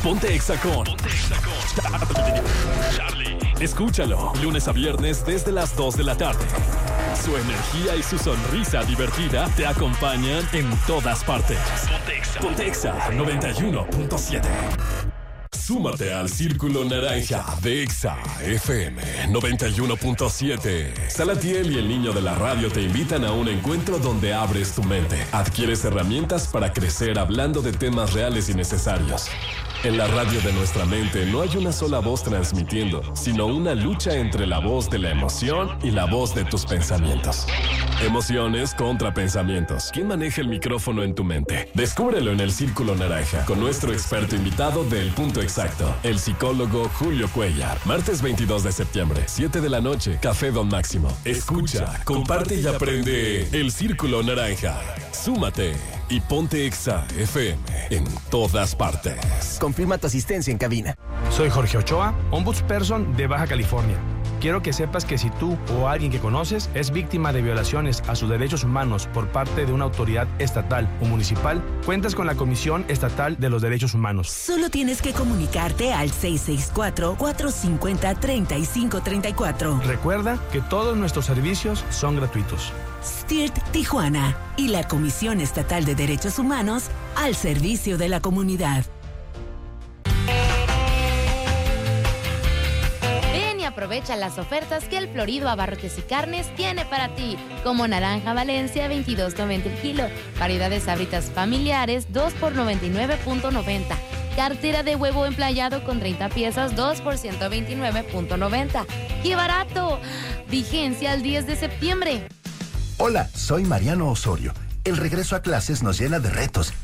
Ponte Exa con Charlie. Escúchalo, lunes a viernes desde las 2 de la tarde. Su energía y su sonrisa divertida te acompañan en todas partes. Ponte Exa 91.7. Súmate al Círculo Naranja de Exa FM 91.7. Salatiel y el niño de la radio te invitan a un encuentro donde abres tu mente. Adquieres herramientas para crecer hablando de temas reales y necesarios. En la radio de nuestra mente no hay una sola voz transmitiendo, sino una lucha entre la voz de la emoción y la voz de tus pensamientos. Emociones contra pensamientos. ¿Quién maneja el micrófono en tu mente? Descúbrelo en el Círculo Naranja con nuestro experto invitado del Punto Exacto, el psicólogo Julio Cuellar. Martes 22 de septiembre, 7 de la noche, Café Don Máximo. Escucha, comparte y aprende el Círculo Naranja. Súmate y ponte Exa FM en todas partes. Confirma tu asistencia en cabina. Soy Jorge Ochoa, ombudsperson de Baja California. Quiero que sepas que si tú o alguien que conoces es víctima de violaciones a sus derechos humanos por parte de una autoridad estatal o municipal, cuentas con la Comisión Estatal de los Derechos Humanos. Solo tienes que comunicarte al 664-450-3534. Recuerda que todos nuestros servicios son gratuitos. STIRT Tijuana y la Comisión Estatal de Derechos Humanos al servicio de la comunidad. Aprovecha las ofertas que el Florido Abarrotes y Carnes tiene para ti, como naranja Valencia 22.90 el kilo, variedades sabritas familiares 2 por 99.90, cartera de huevo emplayado con 30 piezas 2 por 129.90. ¡Qué barato! Vigencia al 10 de septiembre. Hola, soy Mariano Osorio. El regreso a clases nos llena de retos